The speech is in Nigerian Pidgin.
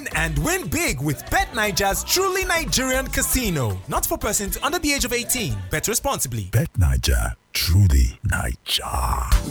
in and win big with BetNiger's truly Nigerian casino. Not for persons under the age of 18. Bet responsibly. BetNiger, truly Niger.